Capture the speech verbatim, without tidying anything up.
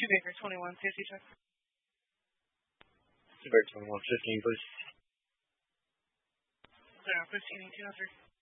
Two Baker twenty-one, safety check. Two Baker twenty-one, fifteen, please. Zero, fifteen, eighteen oh three.